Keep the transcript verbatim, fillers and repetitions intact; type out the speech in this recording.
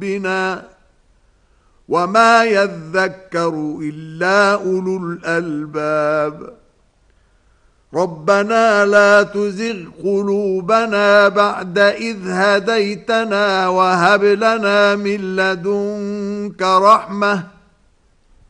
بنا وما يذكر إلا أولو الألباب ربنا لا تزغ قلوبنا بعد إذ هديتنا وهب لنا من لدنك رحمة